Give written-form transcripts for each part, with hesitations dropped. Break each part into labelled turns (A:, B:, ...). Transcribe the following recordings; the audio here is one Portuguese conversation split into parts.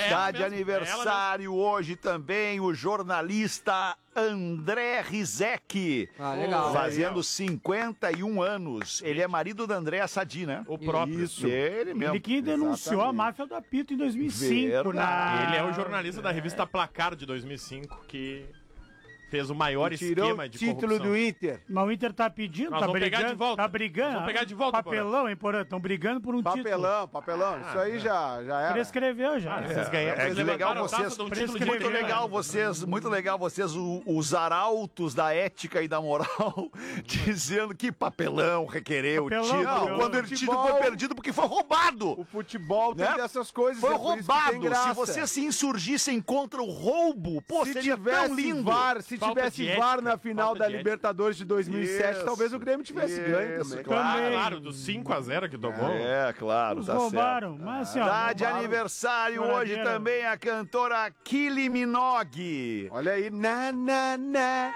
A: Está de aniversário hoje também o jornalista André Rizek.
B: Legal.
A: Fazendo 51 anos. Ele é marido da Andréa Sadi, né?
C: O próprio.
A: Isso. Ele mesmo.
D: Ele que denunciou a máfia do apito em 2005.
A: Verdade.
C: Ele é o jornalista da revista Placar de 2005 que fez o maior esquema de
E: título
C: corrupção.
E: do Inter.
D: Mas o Inter tá pedindo,
C: Nós
D: tá
C: vamos
D: brigando.
C: pegar de volta.
D: Tá brigando.
C: Nós vamos pegar de volta,
D: Papelão, hein, Porã? Estão brigando por um título.
E: Papelão. Isso aí já era.
D: Prescreveu já.
C: Vocês ganharam.
A: É
C: Vocês
A: que legal
C: levantaram a taça
A: vocês,
C: de um título de
A: muito legal vocês, os arautos da ética e da moral, dizendo que papelão requereu o
D: Papelão,
A: título,
D: papelão.
A: quando o título foi perdido porque foi roubado.
E: O futebol tem
A: Né?
E: dessas coisas.
A: Foi
E: é por isso que tem
A: roubado.
E: graça.
A: Se vocês se insurgissem contra o roubo, pô,
E: Se
A: seria
E: tivesse
A: tão lindo.
E: VAR, se
C: Falta
E: tivesse
C: de
E: VAR
C: ética,
E: na final
C: falta
E: da
C: de ética.
E: Libertadores de 2007,
A: Isso,
E: talvez o Grêmio tivesse ganho
A: isso,
E: também.
A: claro.
C: Claro, dos 5-0 que tomou.
A: É, claro,
D: Os
A: tá
D: roubaram.
A: certo.
D: Mas assim, ó.
A: Tá de
D: roubaram.
A: aniversário hoje
D: Choradeira.
A: também a cantora Kylie Minogue.
E: Olha aí. Na, na, na, na,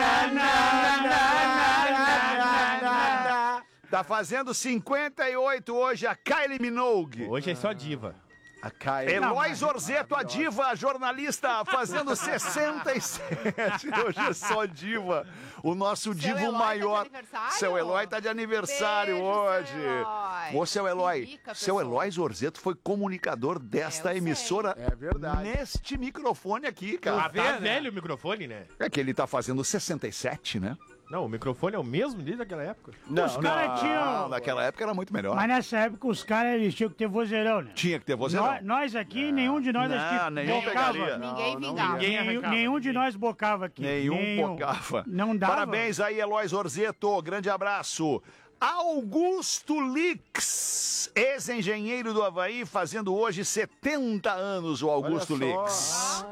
E: na.
A: Tá fazendo 58 hoje a Kylie Minogue.
C: Hoje é só diva.
E: A Caia.
A: Eloy Zorzeto, a diva, a jornalista, fazendo 67. Hoje é só diva. O nosso divo
F: Eloy
A: maior.
F: tá de aniversário?
A: Seu Eloy tá de aniversário
F: Beijo,
A: hoje.
F: seu Eloy.
A: Ô, seu Eloy.
F: Que rica
A: Seu
F: pessoa.
A: Eloy Zorzeto foi comunicador desta
F: Eu sei.
A: emissora.
E: É verdade.
A: Neste microfone aqui, cara.
C: Tá velho o microfone, né?
A: É que ele tá fazendo 67, né?
C: Não, o microfone é o mesmo desde aquela época.
D: Os caras tinham.
A: Naquela época era muito melhor.
D: Mas nessa época os caras eles tinham que ter vozeirão, né?
A: Tinha que ter vozeirão.
D: Nós aqui, nenhum de nós acho que
A: nenhum
D: bocava.
A: pegaria.
F: Ninguém vingava.
C: ninguém
D: Nenhum,
C: arrancava.
D: nenhum de nós bocava aqui.
A: Nenhum bocava.
D: Não dava.
A: Parabéns aí, Eloy Zorzeto. Grande abraço. Augusto Lix, ex-engenheiro do Avaí, fazendo hoje 70 anos o Augusto
E: Olha só.
A: Lix.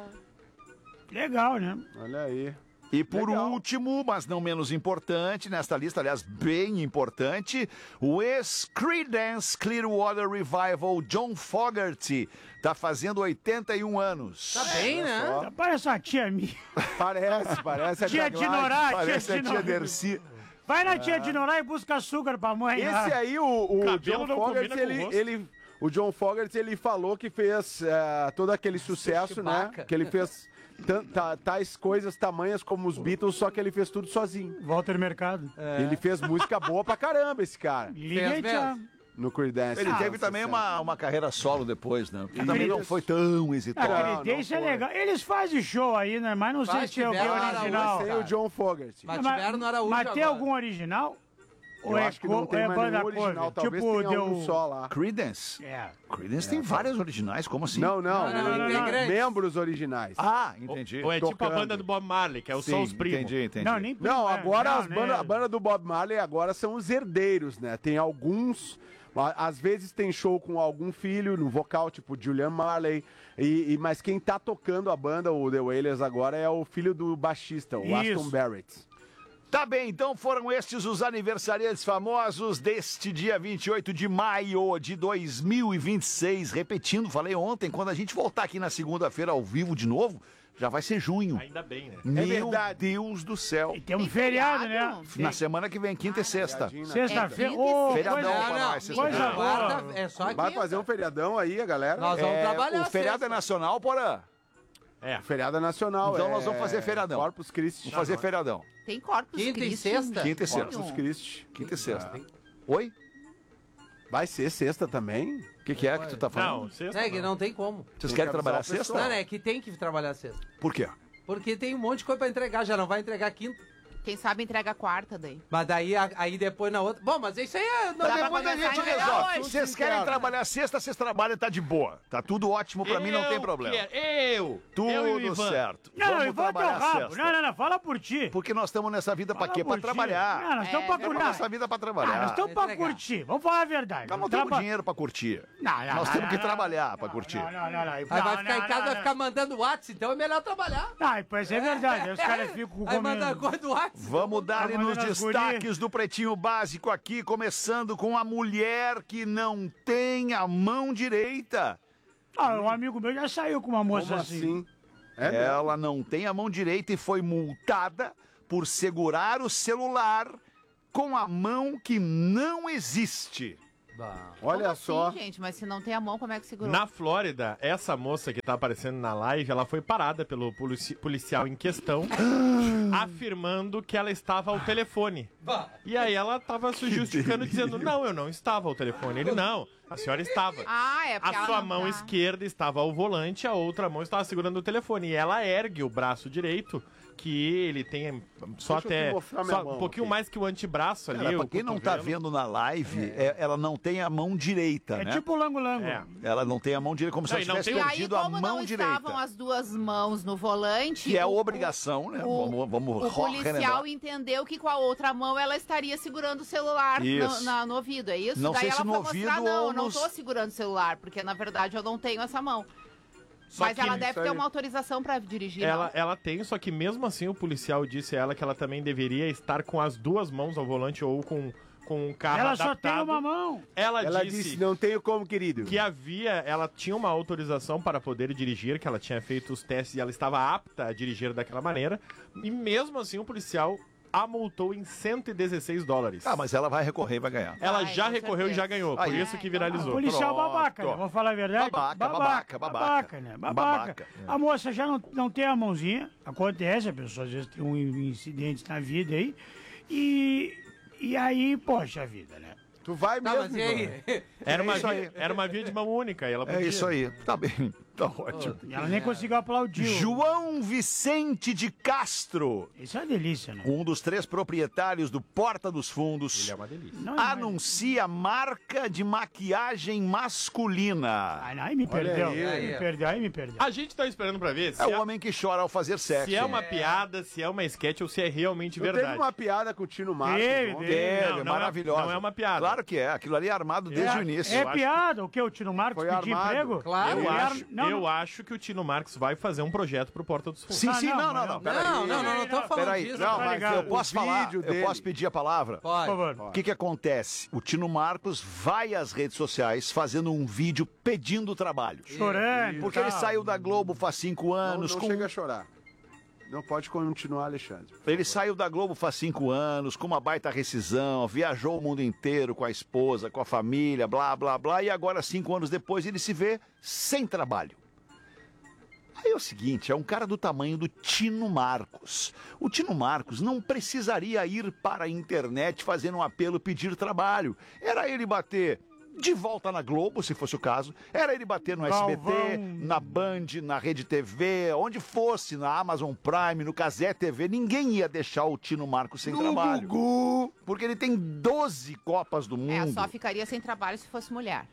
D: Legal, né?
E: Olha aí.
A: E por
E: Legal.
A: último, mas não menos importante, nesta lista, aliás, bem importante, o ex-Creedence Clearwater Revival, John Fogerty, tá fazendo 81 anos.
B: Tá bem, né?
D: Parece uma tia minha.
E: Parece a
D: Tia
E: Tia Gladys.
D: Dinorá,
A: Parece a tia
D: Dinorá.
A: Dercy.
D: Vai na tia Dinorá e busca açúcar pra mãe.
E: Esse
D: lá.
E: aí, o
C: cabelo
E: John
C: não
E: Fogerty,
C: combina com o rosto.
E: o John Fogerty, ele falou que fez todo aquele sucesso, né?
B: Chewbacca.
E: Que ele fez tais coisas, tamanhas como os Beatles, só que ele fez tudo sozinho.
D: Walter Mercado.
E: Ele fez música boa pra caramba, esse cara.
D: Liga aí,
B: Fez
D: tia.
B: mesmo.
E: No Creedence.
A: Ele teve também uma carreira solo depois, né? Que também não foi tão exitosa.
D: A Creedence é legal. Eles fazem show aí, né? Mas não sei
B: Faz,
D: se tem alguém
B: tiveram
D: original.
E: Tem o John Fogerty.
B: Mas tiveram no Araújo
D: Mas tem
B: agora.
D: algum original?
E: Eu acho que não tem mais
D: banda
E: nenhum original.
D: cover?
E: Talvez
D: Tipo,
E: tenha um só lá.
A: Creedence?
D: É.
A: Creedence tem várias originais, como assim?
E: Não.
B: tem grandes.
E: Membros originais.
A: Ah, entendi.
C: Ou é tipo a
E: Tocando.
C: banda do Bob Marley, que é o Só os Primos.
A: entendi.
D: Não, nem
E: Não, agora
D: não,
E: a banda do Bob Marley agora são os herdeiros, né? Tem alguns, às vezes tem show com algum filho no vocal, tipo Julian Marley, mas quem tá tocando a banda, o The Wailers agora, é o filho do baixista, o
D: Isso.
E: Aston Barrett.
A: Tá bem, então foram estes os aniversariantes famosos deste dia 28 de maio de 2026. Repetindo, falei ontem, quando a gente voltar aqui na segunda-feira ao vivo de novo, já vai ser junho.
C: Ainda bem, né?
A: Meu
E: verdade.
A: Deus do céu.
D: E tem um
F: Tem
D: feriado,
F: feriado?
D: né?
A: Na semana que vem, quinta e sexta.
D: Sexta-feira.
F: É
D: Ô,
F: quinta e
A: Feriadão
D: coisa-
A: para nós,
D: coisa
A: sexta-feira.
D: boa.
B: Quarta, é só
E: Vai
B: quinta.
E: fazer um feriadão aí, a galera?
B: Nós vamos trabalhar
A: O feriado
B: sexta.
A: é nacional, porã?
C: É.
E: Feriado nacional.
A: Então nós vamos fazer feriadão.
E: Corpus Christi.
A: Vamos fazer feriadão.
F: Tem Corpus
B: Quinta e
F: Christi.
B: sexta?
A: Quinta e sexta.
E: Corpus Christi.
A: Quinta e sexta. Oi?
E: Vai ser sexta também?
A: O que é que tu tá falando?
C: Não, sexta
B: É que
C: não.
B: não tem como.
A: Vocês
E: Tem
A: querem
E: que
A: trabalhar
E: avisar o
A: sexta?
E: pessoal.
B: Não, é que tem que trabalhar sexta.
A: Por quê?
B: Porque tem um monte de coisa pra entregar, já não vai entregar quinta.
F: Quem sabe entrega quarta daí.
B: Mas daí aí depois na outra. Bom, mas isso aí é. Não,
F: Dá pra
A: Depois a
F: começar
A: gente
F: a entregar
A: resolve.
F: hoje.
A: Vocês querem
E: Interno.
A: trabalhar sexta, vocês trabalham, tá de boa. Tá tudo ótimo pra mim, não tem problema.
C: Eu e o
A: Tudo
C: Ivan.
A: certo.
D: Não,
A: Vamos
D: Ivan, teu
A: trabalhar
D: rabo.
A: sexta.
D: Não, fala por ti.
A: Porque nós estamos nessa vida pra
D: Fala
A: quê? Pra
D: por ti.
A: trabalhar.
D: Não, nós estamos pra
A: Estamos
D: curtir.
A: nessa vida pra
D: Ah, nós
A: trabalhar.
D: estamos pra
B: Entregar.
D: curtir. Vamos falar a verdade.
A: Nós não temos dinheiro pra curtir. Nós temos que trabalhar pra curtir.
D: Não.
B: Aí vai ficar em casa, vai ficar mandando WhatsApp, então é melhor trabalhar.
D: Ah, pois é verdade. Aí os caras ficam
B: Aí manda
D: comendo.
B: coisa do WhatsApp.
A: Vamos dar
D: Tá
A: nos
D: mandando as
A: destaques do Pretinho Básico aqui, começando com a mulher que não tem a mão direita.
D: Ah, um amigo meu já saiu com uma moça
E: Como
D: assim.
E: assim? É mesmo?
A: Ela não tem a mão direita e foi multada por segurar o celular com a mão que não existe.
E: Olha
F: Como
E: só.
F: assim, gente? Mas se não tem a mão, como é que segurou?
C: Na Flórida, essa moça que tá aparecendo na live, ela foi parada pelo policial em questão, afirmando que ela estava ao telefone. E aí ela tava se justificando, dizendo, não, eu não estava ao telefone. Ele, não, a senhora estava.
F: Ah, é porque
C: A
F: ela
C: sua
F: não
C: mão
F: tá.
C: esquerda estava ao volante, a outra mão estava segurando o telefone. E ela ergue o braço direito, que ele tem só
E: Deixa eu te
C: até
E: mostrar minha
C: só
E: mão
C: um pouquinho
E: aqui.
C: mais que o antebraço ali.
A: Cara, pra
C: o
A: quem não tá
C: cotovelo.
A: vendo na live, ela não tem a mão direita,
D: É
A: né?
D: tipo lango-lango.
C: É.
A: Ela não tem a mão direita, como se
C: Não,
A: ela
C: e não
A: tivesse
C: tem-
F: E aí,
A: perdido a
F: como
A: mão
F: não
A: direita.
F: estavam as duas mãos no volante...
A: Que é a obrigação, né? Vamos
F: O policial
A: relembrar.
F: entendeu que com a outra mão ela estaria segurando o celular
A: Isso.
F: no ouvido, é isso?
A: Não
F: Daí
A: sei
F: ela
A: se no
F: foi mostrar,
A: ouvido
F: não,
A: ou
F: eu não
A: nos-
F: tô segurando o celular, porque na verdade eu não tenho essa mão.
C: Só
F: Mas
C: que
F: ela
C: isso
F: deve ter
E: aí-
F: uma autorização pra dirigir,
C: Ela,
F: não?
C: ela tem, só que mesmo assim o policial disse a ela que ela também deveria estar com as duas mãos ao volante ou com um carro
D: Ela só
C: adaptado.
D: tem uma mão.
E: Ela disse, não tenho como, querido.
C: que ela tinha uma autorização para poder dirigir, que ela tinha feito os testes e ela estava apta a dirigir daquela maneira. E mesmo assim o policial a multou em $116.
A: Ah, mas ela vai recorrer e vai ganhar.
C: Ela
F: Vai,
C: já
F: com
C: recorreu e já
F: certeza.
C: ganhou, por
A: Aí.
C: isso que
F: então
C: viralizou.
D: Policial
A: Pronto.
D: babaca, né? Vamos falar a verdade?
A: Babaca,
D: né?
A: Babaca.
D: Babaca. A moça já não tem a mãozinha. Acontece, a pessoa às vezes tem um incidente na vida aí. E aí, poxa vida, né?
E: Tu vai
B: Tá,
E: mesmo,
B: mas e aí?
E: Ivan?
C: Era uma via de mão única, e ela
A: É
C: podia.
A: isso aí. Tá bem. Tá ótimo.
D: E ela nem conseguiu aplaudir.
A: João Vicente de Castro,
D: Isso é uma delícia, né?
A: um dos 3 proprietários do Porta dos Fundos,
C: Ele é uma delícia.
D: Não é mais-
A: anuncia marca de maquiagem masculina.
D: Aí me perdeu.
E: aí.
D: Aí me perdeu.
C: A gente tá esperando pra ver se
A: É o homem que chora ao fazer sexo.
C: se é uma piada, se é uma sketch ou se é realmente
E: Eu
C: verdade.
E: teve uma piada com o Tino Marcos.
D: Teve,
E: ontem.
A: Teve,
C: Não, não é-
A: maravilhosa.
C: não é uma piada.
A: Claro que é. Aquilo ali é armado desde o início.
D: É
C: Eu acho
D: piada? O que? O Tino Marcos
E: Foi
D: pedir
E: armado.
D: emprego?
B: Claro.
C: Eu,
D: Ele
C: acho,
D: não,
C: eu
D: não.
C: acho que o Tino Marcos vai fazer um projeto pro Porta dos Fundos.
A: Sim,
D: Ah,
A: sim,
D: não,
A: não,
D: mas
A: não.
D: não.
A: Peraí.
B: Não tô falando
A: Peraí,
B: disso.
A: não,
D: tá
A: mas
D: ligado.
A: eu posso
E: O
A: falar,
E: vídeo
A: eu
E: dele.
A: posso pedir a palavra?
D: Por
B: Pode.
D: favor.
A: O que acontece? O Tino Marcos vai às redes sociais fazendo um vídeo pedindo trabalho.
D: Chorando.
A: Porque ele saiu da Globo faz 5
E: Não,
A: anos.
E: não
A: com...
E: chega a chorar. Não pode continuar, Alexandre.
A: Ele saiu da Globo faz 5 anos, com uma baita rescisão, viajou o mundo inteiro com a esposa, com a família, blá, blá, blá, e agora, 5 anos depois, ele se vê sem trabalho. Aí é o seguinte, é um cara do tamanho do Tino Marcos. O Tino Marcos não precisaria ir para a internet fazendo um apelo, pedir trabalho. Era ele bater de volta na Globo, se fosse o caso. Era ele bater no SBT,
D: Galvão.
A: na Band, na Rede TV, onde fosse, na Amazon Prime, no Cazé TV. Ninguém ia deixar o Tino Marcos sem trabalho.
E: Gugu.
A: Porque ele tem 12 Copas do Mundo.
F: É, só ficaria sem trabalho se fosse mulher.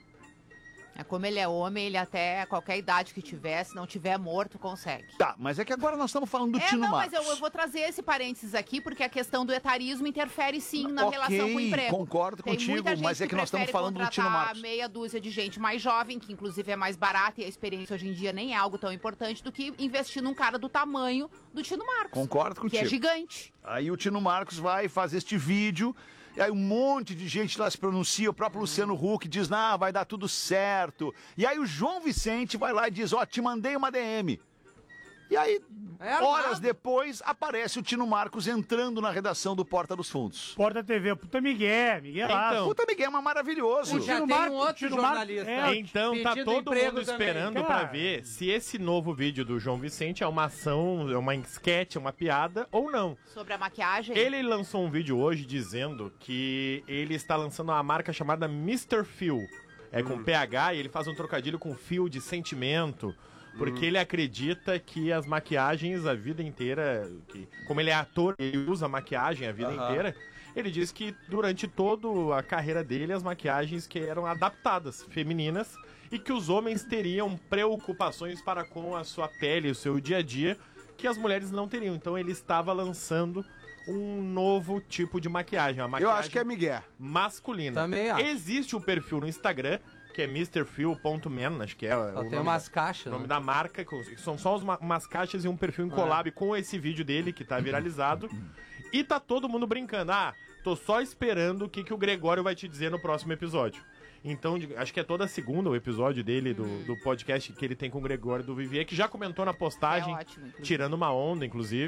F: É como ele é homem, ele até qualquer idade que tiver, se não tiver morto, consegue.
A: Tá, mas é que agora nós estamos falando do Tino
F: não,
A: Marcos.
F: mas eu vou trazer esse parênteses aqui, porque a questão do etarismo interfere sim na
A: Ok,
F: relação com o emprego.
A: concordo
F: Tem
A: contigo,
F: muita gente
A: mas é que nós estamos
F: prefere
A: falando do Tino
F: contratar
A: Marcos.
F: meia dúzia de gente mais jovem, que inclusive é mais barata e a experiência hoje em dia nem é algo tão importante, do que investir num cara do tamanho do Tino Marcos.
A: Concordo
F: Que
A: contigo.
F: é gigante.
A: Aí o Tino Marcos vai fazer este vídeo, e aí um monte de gente lá se pronuncia, o próprio Luciano Huck diz, vai dar tudo certo. E aí o João Vicente vai lá e diz, te mandei uma DM. E aí,
B: armado.
A: horas depois, aparece o Tino Marcos entrando na redação do Porta dos Fundos.
D: Porta TV, puta Miguel
C: Então,
A: Puta, Miguel, é maravilhoso.
B: Já
D: Tino
B: tem
D: Marcos-
B: um outro
D: Tino Marcos-
B: jornalista.
D: é,
C: Então tá
B: pedindo
C: todo
B: emprego
C: mundo
B: também.
C: esperando
D: Cara.
C: pra ver se esse novo vídeo do João Vicente é uma ação, é uma sketch, é uma piada ou não.
F: Sobre a maquiagem.
C: Ele lançou um vídeo hoje dizendo que ele está lançando uma marca chamada Mr. Feel. É com PH e ele faz um trocadilho com fio de sentimento. Porque ele acredita que as maquiagens a vida inteira, como ele é ator, ele usa maquiagem a vida inteira. Ele diz que durante toda a carreira dele, as maquiagens que eram adaptadas, femininas, e que os homens teriam preocupações para com a sua pele, o seu dia a dia, que as mulheres não teriam. Então ele estava lançando um novo tipo de maquiagem, uma
E: Eu
C: maquiagem
E: acho que é Miguel.
C: masculina.
B: Também acho.
C: Existe um perfil no Instagram, que é mrfeel.man, acho que é
B: Só
C: o
B: tem umas caixas.
C: o nome
B: né?
C: da marca, são só umas caixas e um perfil em collab com esse vídeo dele, que tá viralizado. E tá todo mundo brincando. Tô só esperando o que o Gregório vai te dizer no próximo episódio. Então, acho que é toda segunda o episódio dele, do podcast que ele tem com o Gregório do Vivier, que já comentou na postagem,
F: É ótimo, inclusive.
C: tirando uma onda, inclusive.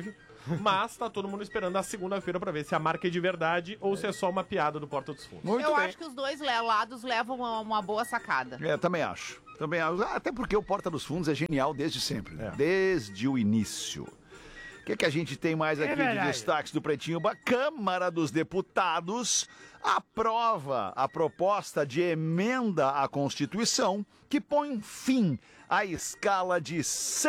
C: Mas tá todo mundo esperando a segunda-feira pra ver se a marca é de verdade ou se é só uma piada do Porta dos Fundos.
A: Muito
F: Eu
A: bem.
F: acho que os dois lados levam uma boa sacada.
A: Também acho. Até porque o Porta dos Fundos é genial desde sempre, né? Desde o início. O que a gente tem mais aqui de
D: verdade.
A: destaques do Pretinho? A Câmara dos Deputados aprova a proposta de emenda à Constituição que põe fim à escala de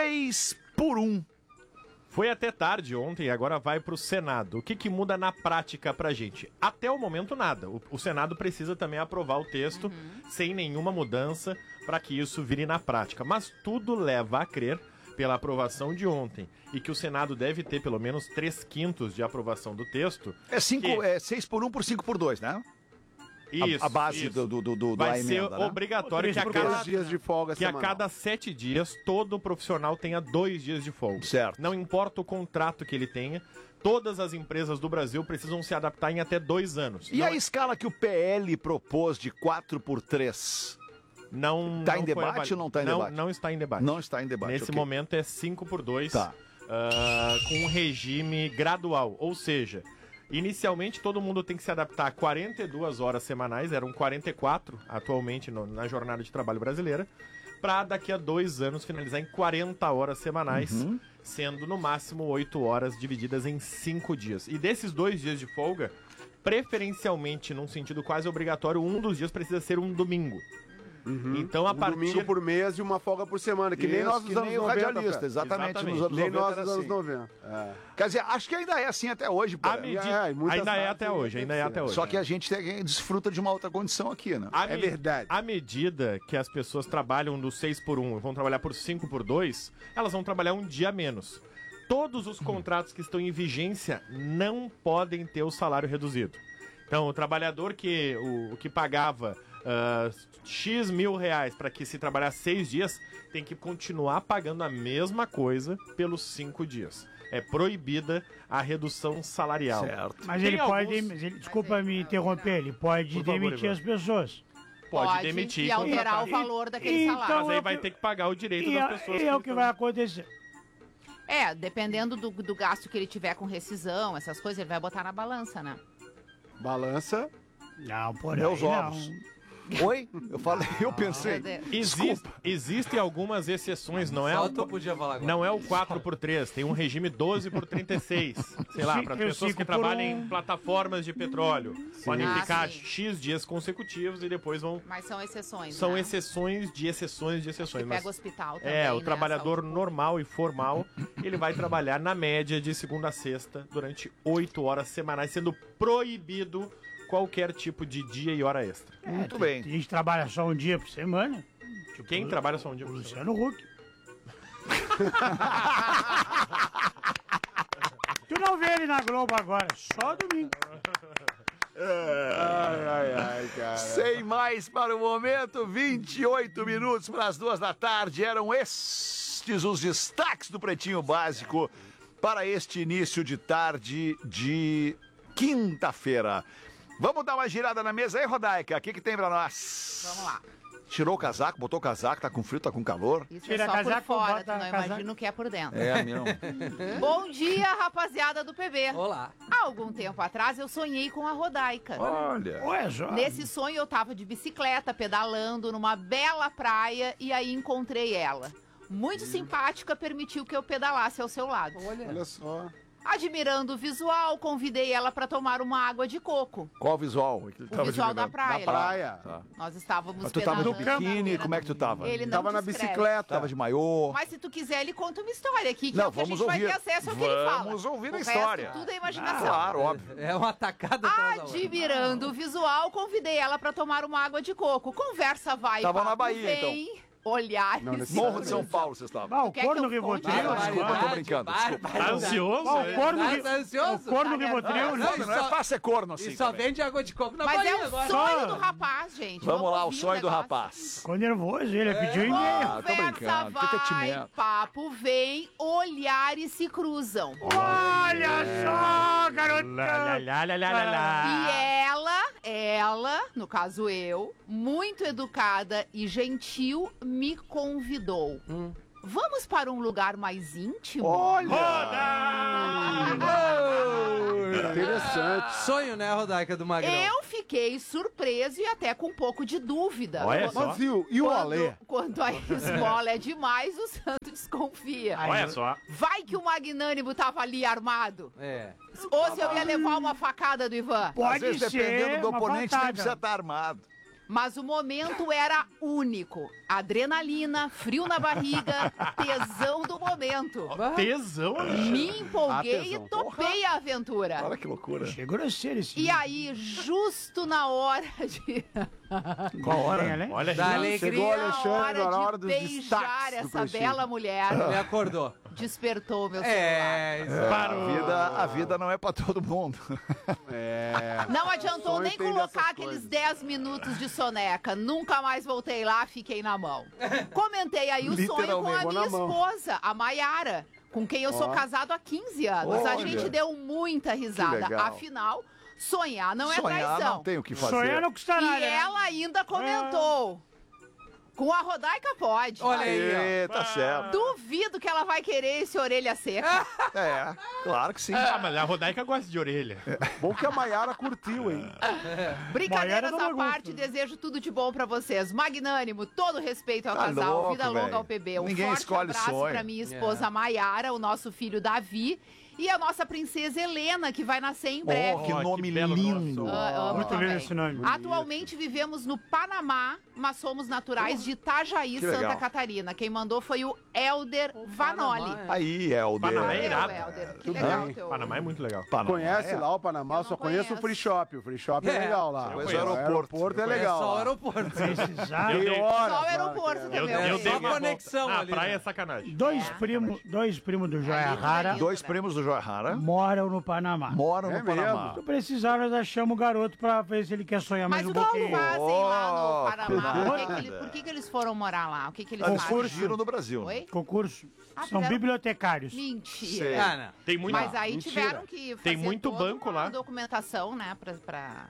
A: 6-1.
C: Foi até tarde ontem e agora vai pro Senado. O que muda na prática pra gente? Até o momento, nada. O Senado precisa também aprovar o texto sem nenhuma mudança para que isso vire na prática. Mas tudo leva a crer, pela aprovação de ontem, e que o Senado deve ter pelo menos 3/5 de aprovação do texto.
A: É 6-1 por 5-2, né?
C: Isso,
A: A base
C: isso.
A: da
C: Vai ser
A: emenda, né?
C: obrigatório que a
E: Porque
C: cada
E: os dias de folga
C: que a
E: semanal.
C: cada 7 dias todo profissional tenha 2 dias de folga.
A: Certo.
C: Não importa o contrato que ele tenha, todas as empresas do Brasil precisam se adaptar em até 2 anos.
A: E a escala que o PL propôs de 4-3?
C: Não
A: Tá em
C: foi
A: debate
C: avali-
A: ou não tá em
C: não,
A: debate?
C: Não está em debate.
A: Não está em debate.
C: Nesse
A: ok.
C: momento é 5/2,
A: Tá.
C: com um regime gradual. Ou seja, inicialmente todo mundo tem que se adaptar a 42 horas semanais, eram 44 atualmente na jornada de trabalho brasileira, para daqui a 2 anos finalizar em 40 horas semanais, sendo no máximo 8 horas divididas em 5 dias. E desses 2 dias de folga, preferencialmente, num sentido quase obrigatório, um dos dias precisa ser um domingo. Então, a
E: Um
C: partir...
E: domingo por mês e uma folga por semana, que nem
A: Isso,
E: nós nos anos
A: o
E: 90.
A: radialista,
E: cara.
A: exatamente.
C: Exatamente.
A: Nos anos
E: Nem
A: 90
E: nós
A: era
E: nos anos
A: assim.
E: 90.
A: Quer dizer, acho que ainda é assim até hoje, pô.
C: A medida-
E: em muitas
C: ainda é
E: partes
C: até hoje, ainda é até hoje.
A: Só que a gente desfruta de uma outra condição aqui, né?
E: É verdade.
C: À medida que as pessoas trabalham do 6-1 e vão trabalhar por 5-2, elas vão trabalhar um dia a menos. Todos os contratos que estão em vigência não podem ter o salário reduzido. Então, o trabalhador que pagava X mil reais para que se trabalhar 6 dias, tem que continuar pagando a mesma coisa pelos 5 dias. É proibida a redução salarial.
A: Certo.
D: Mas
C: Tem
D: ele pode,
C: alguns-
D: mas ele- desculpa me interromper, ele pode
C: Por favor,
D: demitir
C: Ivan.
D: as pessoas.
C: Pode demitir
F: e
C: e
F: alterar o
C: contratar.
F: valor daquele
D: Então,
F: salário.
C: Mas aí
D: é o
C: vai
D: que-
C: ter que pagar o direito
D: E
C: das
D: é,
C: pessoas.
D: e é o que vai acontecer.
F: Dependendo do gasto que ele tiver com rescisão, essas coisas, ele vai botar na balança, né?
E: Balança.
D: Não, por
A: Meus
D: aí
A: ovos.
D: não.
A: Oi? Eu falei, eu pensei.
F: Meu Deus.
C: Existem algumas exceções, não é
B: Só
C: o,
B: tu podia falar agora.
C: não é o 4x3, tem um regime 12x36. Sei lá, para as
D: Eu
C: pessoas que
D: 5 por
C: trabalham
D: 1.
C: em plataformas de petróleo. Podem
F: Ah,
C: ficar
F: sim.
C: X dias consecutivos e depois vão.
F: Mas são exceções,
C: São
F: né?
C: exceções de exceções de exceções.
F: Que
C: Mas
F: pega hospital também,
C: é, o
F: né?
C: trabalhador
F: Saúde
C: normal e formal, ele vai trabalhar na média de segunda a sexta durante 8 horas semanais, sendo proibido qualquer tipo de dia e hora extra.
A: Muito bem.
D: A gente trabalha só um dia por semana. Tipo,
C: Quem trabalha só um dia
D: o
C: por semana?
D: Luciano Huck. Tu não vê ele na Globo agora, só domingo.
E: Ai, cara.
A: Sem mais para o momento, 28 minutos para as 2 da tarde. Eram estes os destaques do Pretinho Básico para este início de tarde de quinta-feira. Vamos dar uma girada na mesa aí, Rodaica. O que tem para nós?
F: Vamos lá.
A: Tirou o casaco, botou o casaco, tá com frio, tá com calor?
F: Isso
D: Tira
F: é só
D: casaco,
F: por fora,
D: bota
F: tu não
D: casaco.
F: imagina o que é por dentro.
A: É, meu.
F: Bom dia, rapaziada do PB.
B: Olá.
F: Há algum tempo atrás eu sonhei com a Rodaica.
A: Olha.
D: Olha só.
F: Nesse sonho eu tava de bicicleta, pedalando numa bela praia e aí encontrei ela. Muito simpática, permitiu que eu pedalasse ao seu lado.
E: Olha só.
F: Admirando o visual, convidei ela para tomar uma água de coco.
A: Qual o visual?
F: O visual da praia.
E: Na praia.
A: Tá.
F: Nós estávamos
A: Mas tu tava de
F: pedalando.
A: biquíni, como é que tu tava?
F: Ele não
E: Tava na
F: descreve.
E: bicicleta.
A: Tava de maiô?
F: Mas se tu quiser, ele conta uma história aqui, que
A: Não,
F: é o que a
A: vamos
F: gente vai
A: ouvir.
F: ter acesso ao que ele fala.
A: Vamos ouvir a
F: O resto,
A: história.
F: tudo é imaginação.
A: Claro, óbvio.
B: É uma tacada atrás da outra.
F: Admirando o visual, convidei ela para tomar uma água de coco. Conversa vai,
A: Tava
F: papo
A: na Bahia,
F: vem. Olhar
E: Não,
F: e
E: nesse
A: Morro de São Paulo, vocês estavam.
D: Ah, o
F: Quer que
D: corno
F: eu conte?
D: Rivotril.
A: Desculpa, eu tô brincando, desculpa.
C: Tá ansioso?
D: Ó, o corno,
B: Tá ansioso?
D: o corno Rivotril.
B: Não,
A: Não é fácil ser corno assim.
B: E só
A: também.
B: vende água de coco na
F: Mas
B: Bahia
F: é o
B: agora.
F: sonho do rapaz, gente.
A: Vamos lá, o
F: ouvir
A: sonho do
F: negócio.
A: rapaz.
D: Ficou nervoso, ele pediu e-mail.
A: Ah, tô
F: Conversa
A: brincando. Que
F: vai,
A: tetimento.
F: papo vem, olhares se cruzam.
D: Olha só, garotão.
C: Lá, lá, lá, lá, lá, lá.
F: E ela, no caso eu, muito educada e gentil, me convidou. Vamos para um lugar mais íntimo?
A: Olha!
E: Interessante.
B: Sonho, né, Rodaica, do Magrão?
F: Eu fiquei surpreso e até com um pouco de dúvida.
C: Olha só.
E: Mas e o Alê?
F: Quando a esmola é demais, o santo desconfia.
C: Olha só.
F: Vai que o magnânimo tava ali armado.
B: É.
F: Ou se eu ia levar uma facada do Ivan.
A: Às
D: Pode
A: vezes,
D: ser
A: dependendo do
D: uma
A: oponente, nem
D: facada.
A: precisa estar armado.
F: Mas o momento era único. Adrenalina, frio na barriga, tesão do momento.
C: Tesão.
F: Me empolguei
E: tesão.
F: e topei a aventura.
A: Olha que loucura.
D: Achei grosseiro esse.
F: E aí, justo na hora de...
D: Qual hora?
C: Olha
B: Da
C: aí.
B: alegria.
E: Chegou o
F: na
E: Alexandre na hora
F: de
E: dos
F: beijar
E: destaques do
F: essa
E: Pretinho.
F: bela mulher,
B: Ele acordou.
F: despertou meu celular.
B: É, isso.
A: A vida não é pra todo mundo.
F: Não adiantou
E: Sonho
F: nem
E: tem
F: colocar
E: dessas
F: aqueles
E: coisas.
F: 10 minutos de soneca. Nunca mais voltei lá, fiquei na mão. Comentei aí o sonho com
A: Literalmente,
F: a
E: ficou
F: minha
E: na mão.
F: esposa, a Maiara, com quem eu sou
E: Ó.
F: casado há 15 anos. A
A: Olha.
F: gente deu muita risada.
A: legal.
F: Afinal, sonhar não é
A: Sonhar
F: traição.
A: não tem o que fazer.
D: Sonhar não custa nada.
F: E
D: né?
F: ela ainda comentou. Com a Rodaica pode.
B: Olha aí, ó.
A: Ê, tá certo.
F: Duvido que ela vai querer esse orelha seca.
A: É, claro que sim.
C: Ah, mas a Rodaica gosta de orelha.
E: Bom que a Maiara curtiu, hein?
F: Brincadeiras
D: Maiara
F: à
D: não
F: parte,
D: gosto.
F: desejo tudo de bom pra vocês. Magnânimo, todo respeito ao
A: Tá
F: casal,
A: louco,
F: vida longa
A: velho.
F: ao PB. Um
A: Ninguém
F: forte
A: escolhe
F: abraço
A: sonho.
F: pra minha esposa Maiara, o nosso filho Davi e a nossa princesa Helena, que vai nascer em breve.
A: Oh, que
C: Ó,
A: nome
C: que belo
A: lindo.
C: nome.
F: Amo
D: Muito
F: também.
D: lindo esse nome.
F: Atualmente vivemos no Panamá, mas somos naturais de Itajaí,
A: Que
F: Santa
A: legal.
F: Catarina. Quem mandou foi o Helder Vanoli.
B: Panamá,
A: Aí, Helder.
C: Panamá é
F: Valeu,
C: irado.
F: Helder. Que
E: Tudo
F: legal
E: bem.
F: teu...
C: Panamá é muito legal.
A: Panamá,
E: Conhece
A: é.
E: lá o Panamá?
F: Eu
E: Eu só
F: não
E: conheço o
F: conheço.
E: Free Shop. O Free Shop é
B: É.
E: legal lá.
C: Pois
E: O
C: é,
E: aeroporto é legal.
B: Só o
E: lá.
B: aeroporto.
D: Precisar.
C: Eu
E: Tem
C: dei-
E: horas
F: Só o
E: lá,
F: aeroporto
E: cara.
F: também.
C: Eu
B: só
C: dei
B: a
C: uma
B: conexão
C: volta. Na
B: ali,
C: praia
B: né?
C: é sacanagem.
D: Dois primos do Joia
F: Ali,
D: Rara
F: ali.
A: Dois primos do Joihara
D: moram no Panamá.
A: moram
E: É
A: no Panamá.
E: mesmo?
D: Se precisar, nós achamos o garoto pra ver se ele quer sonhar
F: Mas
D: mais
F: o
D: um
F: que eles
D: pouquinho.
F: fazem lá no
A: Oh,
F: Panamá?
A: que
F: Por que eles foram morar lá? O que eles
A: Eles
F: fazem?
A: fugiram do Brasil.
F: Oi?
D: Concurso.
F: Ah,
D: São
F: tiveram-
D: bibliotecários.
F: Mentira.
A: Sei.
B: Ah, não.
C: Tem muito.
F: Mas aí
E: mentira.
F: tiveram que fazer
C: Tem muito
F: toda
C: banco
F: uma
C: lá.
F: documentação, né, pra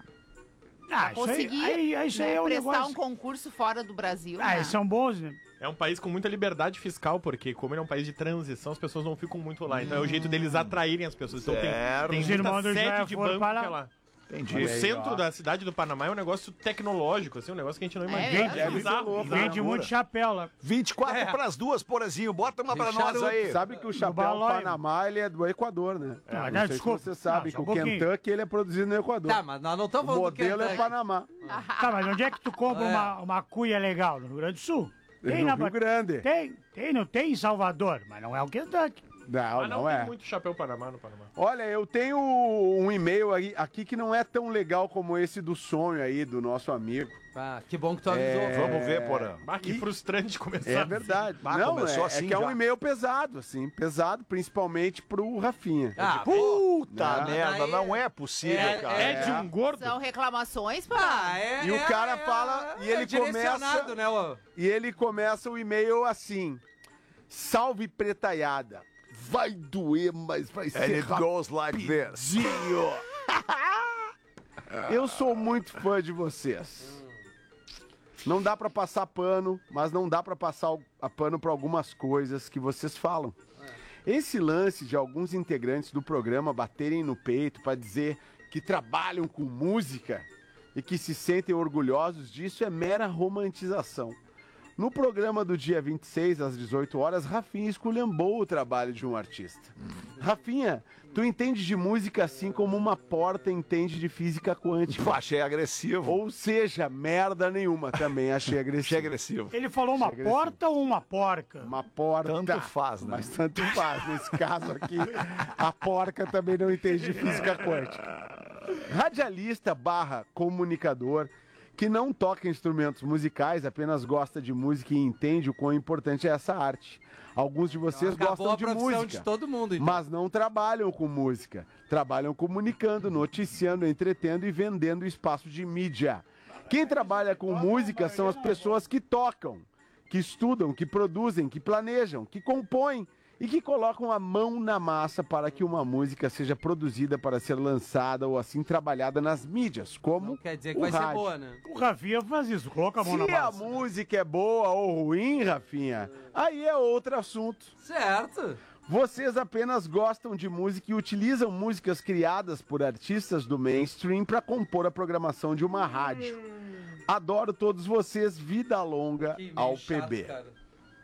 D: Ah, isso aí,
F: conseguir
D: isso aí
F: né,
D: é um
F: prestar
D: negócio...
F: um concurso fora do Brasil.
D: Ah,
F: né?
D: eles são bons, né?
C: É um país com muita liberdade fiscal, porque como ele é um país de transição, as pessoas não ficam muito lá. Então é o jeito deles atraírem as pessoas. Então
A: Certo.
C: tem
D: Os irmãos
C: muita
D: do Joia
C: sede de
D: foram
C: banco
D: para
C: que é
D: lá.
C: lá.
A: Entendi.
C: O
E: Olha aí,
C: centro
E: ó.
C: da cidade do Panamá é um negócio tecnológico, assim, um negócio que a gente não imagina.
F: mesmo?
E: Deve ser
C: Bizarro,
E: louco,
C: bizarro.
D: Vende muito chapéu lá.
A: 24 pras duas, Porazinho. Bota uma pra
B: Tem
A: nós
B: charuto,
A: aí.
E: Sabe que o chapéu
D: Balói.
E: Panamá ele é do Equador, né?
D: Não,
E: Não
D: não,
E: sei
D: desculpa.
E: se você sabe
D: Não,
E: que
D: só
E: o
D: um pouquinho.
E: Kentucky ele é produzido no Equador.
B: Tá, mas nós não
E: O
B: estamos falando do
E: modelo é
B: Kentucky.
E: Panamá.
D: Tá, mas onde é que tu compra
B: É.
D: uma cuia legal? No Rio Grande do Sul?
E: No
D: na
E: Rio Grande.
D: Não tem em Salvador, mas não é o Kentucky.
E: Não,
C: Mas não,
E: não
C: tem
E: é.
C: muito chapéu Panamá no Panamá.
E: Olha, eu tenho um e-mail aqui que não é tão legal como esse do sonho aí do nosso amigo.
B: Ah, que bom que tu avisou.
A: Vamos ver, Porã.
C: Ah, que
E: E-
C: frustrante começar.
E: É verdade.
A: Ah,
E: não,
A: começou
E: é
A: assim
E: que é um
A: já.
E: e-mail pesado, assim. Pesado, principalmente pro Rafinha.
B: Ah,
A: Puta
E: Não.
A: merda,
B: Daí-
A: não é possível, cara.
C: É de um gordo?
F: São reclamações para...
B: Ah, é.
E: E o cara fala, e ele
B: direcionado,
E: começa-
B: né? Ô?
E: E ele começa o e-mail assim: Salve pretaiada. Vai doer, mas vai
A: And
E: ser
A: it goes like this.
E: rapidinho. Eu sou muito fã de vocês. Não dá pra passar pano, mas não dá pra passar a pano pra algumas coisas que vocês falam. Esse lance de alguns integrantes do programa baterem no peito pra dizer que trabalham com música e que se sentem orgulhosos disso é mera romantização. No programa do dia 26, às 18 horas, Rafinha esculhambou o trabalho de um artista. Rafinha, tu entende de música assim como uma porta entende de física quântica.
A: Achei agressivo.
E: Ou seja, merda nenhuma. Também achei
A: Achei
E: agressivo.
A: agressivo.
D: Ele falou uma
E: Agressivo.
D: porta ou uma porca?
E: Uma porta.
A: Tanto faz, né?
E: Mas tanto faz. Nesse caso aqui, a porca também não entende de física quântica. Radialista / comunicador que não toca instrumentos musicais, apenas gosta de música e entende o quão importante é essa arte. Alguns de vocês
B: Acabou
E: gostam
B: a
E: de
B: profissão
E: música,
B: de todo mundo, então.
E: mas não trabalham com música. Trabalham comunicando, noticiando, entretendo e vendendo espaço de mídia. Quem trabalha com música são as pessoas que tocam, que estudam, que produzem, que planejam, que compõem e que colocam a mão na massa para que uma música seja produzida para ser lançada ou assim trabalhada nas mídias, como
B: Não quer dizer que
E: o
B: vai ser
E: rádio.
B: boa, né?
D: O Rafinha faz isso, coloca a mão na
E: Se a
D: massa.
E: música é boa ou ruim, Rafinha, aí é outro assunto.
B: Certo.
E: Vocês apenas gostam de música e utilizam músicas criadas por artistas do mainstream para compor a programação de uma rádio. Adoro todos vocês, vida longa
B: Que
E: ao
B: meio chato,
E: PB.
B: cara.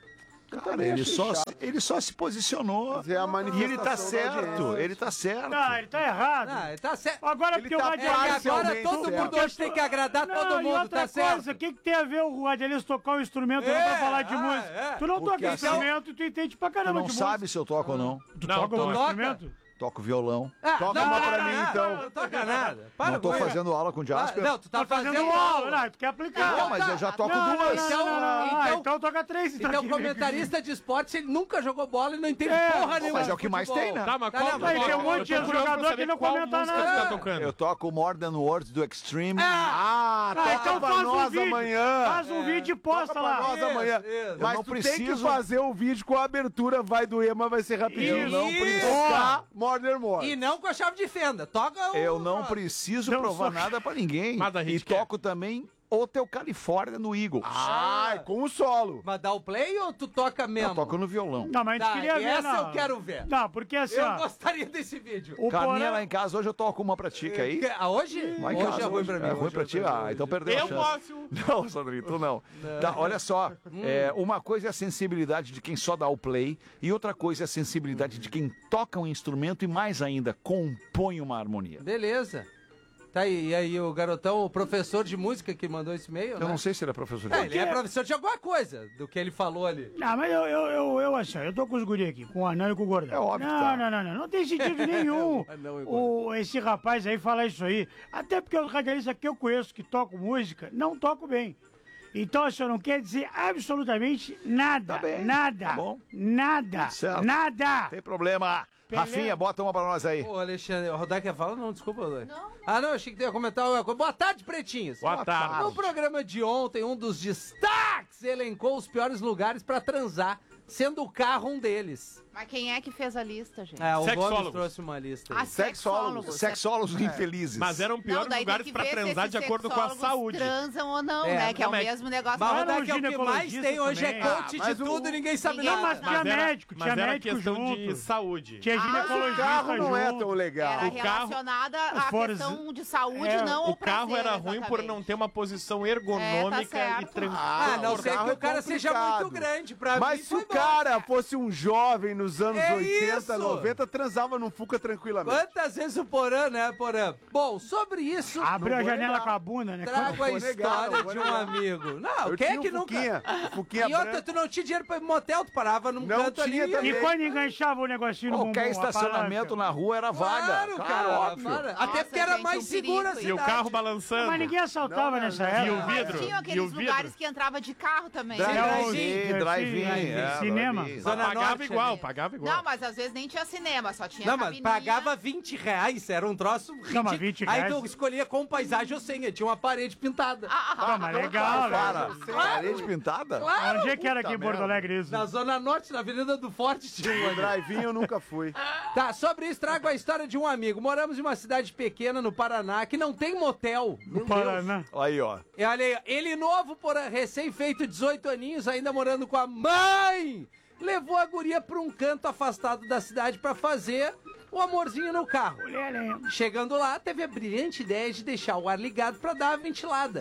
A: Cara, ele só se posicionou.
E: Mas é a
A: E ele tá
E: manifestação da
A: certo,
E: audiência.
A: ele tá certo.
D: Ah, ele tá errado.
B: Ah, ele tá certo.
D: Agora
E: Ele
D: porque o
E: tá
D: radialista...
B: Agora
E: parcialmente
B: todo
E: certo.
B: mundo hoje tem que agradar
D: Não,
B: todo
D: e
B: mundo,
D: outra
B: tá certo?
D: coisa, o que tem a ver o radialista tocar um instrumento não
B: É,
D: pra falar de música? Tu não
E: Porque
D: toca
E: assim-
D: instrumento e tu entende pra
A: Tu
D: caramba
A: não
D: de
A: sabe
D: música.
A: se eu toco ou não.
D: Tu
C: Não,
D: toca algum
B: toca.
D: instrumento?
A: Toco violão.
B: Ah,
E: Toca uma pra mim,
B: nada,
E: então.
B: Não toca nada. Para
A: Não tô
B: com isso.
A: fazendo aula com o Jasper.
B: Não, tu tá fazendo aula.
D: Não, tu quer aplicar.
A: Não, mas eu já toco
D: Não,
A: duas.
D: Então toca três.
B: Então,
D: aqui.
B: comentarista de esporte, ele nunca jogou bola e não entende
D: É,
B: porra nenhuma.
A: mas é
B: de
A: o que mais
B: futebol.
A: tem, né?
C: Tá, mas
B: Tá,
C: qual
B: não, mas
D: tem um monte de
C: eu tô curioso
D: jogador
C: pra saber
D: que não
C: qual
D: comenta
C: música
D: nada.
C: tu tá tocando.
A: Eu toco More Than Words do Extreme.
E: Toca
D: então
E: pra
D: faz um
E: nós
D: vídeo.
E: amanhã.
D: Faz um vídeo e posta
E: Toca pra
D: lá.
E: nós amanhã.
B: isso.
E: Mas
A: Eu não
E: tu tem que
A: preciso-
E: fazer o vídeo com a abertura Vai Doer, mas vai ser rapidinho.
B: Isso.
E: Não precisa tocar Modern More.
B: E não com a chave de fenda. Toca o...
A: Eu não preciso
D: Não
A: provar
D: sou-
A: nada pra ninguém.
C: Mas a
A: E
C: gente quer.
A: toco também Hotel California no Eagles.
E: Ai, com o solo.
B: Mas dá o play ou tu toca mesmo?
A: Eu toco no violão.
D: Não, mas a gente
B: Tá,
D: queria ver.
B: essa
D: não.
B: eu quero ver.
D: Não, porque assim,
B: Eu
D: ó.
B: gostaria desse vídeo.
D: O
A: Carninha
D: Porã...
A: lá em casa, hoje eu toco uma pra ti, quer ir?
B: Ah, hoje?
A: Lá em
B: Hoje
A: casa,
B: é ruim pra mim.
A: É ruim
B: hoje
A: pra
B: é
A: ti?
B: ruim pra
A: Ah,
B: mim.
A: então perdeu a
C: Eu
A: chance.
C: posso.
A: Não, Sandrito, tu não. Tá, olha só, uma coisa é a sensibilidade de quem só dá o play e outra coisa é a sensibilidade de quem toca um instrumento e mais ainda, compõe uma harmonia.
B: Beleza. Tá aí, e aí o garotão, o professor de música que mandou esse e-mail,
A: Eu
B: né?
A: não sei se ele é professor de
B: É,
A: música.
B: ele é professor de alguma coisa, do que ele falou ali.
D: Não, mas eu assim, eu tô com os guri aqui, com o anão e com o gordão.
A: É óbvio que
D: Não,
A: tá.
D: não tem sentido nenhum
B: O anão e o
D: esse rapaz aí falar isso aí. Até porque os radialistas que eu conheço que tocam música, não tocam bem. Então, isso não quer dizer absolutamente nada.
A: Tá bem,
D: Nada.
A: tá bom.
D: Nada.
A: Certo.
D: Nada.
A: Tem problema.
D: Pelé.
A: Rafinha, bota uma pra nós aí.
B: Ô, Alexandre, o Rodar quer falar? Não, desculpa, Rodar.
F: Não.
B: Ah, não, achei que tu ia comentar uma coisa. Boa tarde, pretinhos.
C: Boa tarde.
B: No programa de ontem, um dos destaques elencou os piores lugares pra transar, sendo o carro um deles.
F: Mas quem é que fez a lista, gente?
B: É, o Gomes
C: Sexólogos.
B: trouxe uma lista.
F: Ah,
B: aí.
F: sexólogos.
A: Sexólogos infelizes.
C: Mas eram piores
F: daí tem
C: lugares
F: que
C: pra
F: ver se
C: transar
F: esses
C: de acordo com a
F: sexólogos
C: saúde.
F: transam ou não,
B: É,
F: né? Que é o
C: como é que-
F: mesmo negócio.
B: Mas,
D: Mas
B: Rodar,
D: era
B: que é o que mais
D: ginecologista
B: tem hoje é
D: também.
B: coach
E: mas
B: de
E: o-
B: tudo e ninguém sabe
F: Ninguém
D: Não, mas
B: nada.
D: tinha
C: Mas era,
D: médico, tinha
C: mas era
D: médico
C: questão
D: junto.
C: de saúde.
D: Tinha
E: O
D: ginecologista
E: carro não é
D: junto.
E: tão legal.
F: Era
C: o carro-
F: relacionada à
D: For-
F: questão de saúde,
D: É,
F: não
C: O
F: ao
C: carro
F: prazer,
C: era ruim por não ter uma posição ergonômica
F: certo.
C: e tranquila.
B: Ah, não sei
E: carro
B: que
E: é
B: o cara seja
E: complicado.
B: muito grande pra
E: Mas
B: mim.
E: se
B: foi
E: o
B: bom.
E: cara fosse um jovem nos anos
B: É
E: 80,
B: isso!
E: 90, transava num Fuca tranquilamente.
B: Quantas vezes o Porã, né, Porã? Bom, sobre isso,
D: Abriu a
E: vou
D: janela
E: negar.
D: com a bunda, né?
B: trago a
E: vou negar,
B: história
E: não vou
B: de um
E: negar.
B: amigo. Não,
E: Eu
B: quem é
E: tinha
B: que
E: o
B: nunca...
E: Fuquinha
B: E outra,
E: branco.
B: tu não tinha dinheiro pra ir pro motel, tu parava num
E: Não
B: canto
E: tinha
B: ali.
E: também.
D: E quando enganchava o negocinho no bumbum,
A: Qualquer
D: a
A: estacionamento
D: palanca.
A: na rua era vaga.
B: Claro, cara,
A: óbvio.
B: para.
F: Nossa,
B: Até porque era
F: gente,
B: mais
F: um perigo
B: seguro a
F: isso.
C: E o
B: cidade.
C: carro balançando.
D: Mas ninguém assaltava nessa
C: E
D: época.
C: o
F: Mas
C: vidro?
F: tinha
C: E o
F: aqueles
C: vidro?
F: lugares que entrava de carro também.
E: Drive-in.
A: Drive-in, drive-in.
D: Drive-in. Cinema.
A: drive-in.
B: Zona
C: Pagava
B: Norte
C: igual,
B: ali.
C: pagava igual.
F: Não, mas às vezes nem tinha cinema, só tinha
B: Não, mas
F: cabininha.
B: pagava R$20, era um troço ridículo.
D: Não, mas 20
B: Aí
D: reais.
B: tu escolhia com paisagem ou sem, tinha uma parede pintada.
D: Não, mas legal,
A: Para.
D: velho.
A: Parede pintada?
B: Claro,
D: Onde é que era aqui em
A: Puta
D: Porto
A: merda.
D: Alegre isso?
B: na Zona Norte, na Avenida do Forte, tinha um ali.
E: Drive-in eu nunca fui.
B: Tá, sobre isso trago a história de um amigo. Moramos em uma cidade pequena no Paraná que não tem motel. Meu Deus.
D: Paraná.
A: Aí, ó.
B: E olha aí, ele novo, porém, recém-feito 18 aninhos, ainda morando com a mãe, levou a guria pra um canto afastado da cidade pra fazer o amorzinho no carro. Chegando lá, teve a brilhante ideia de deixar o ar ligado pra dar a ventilada.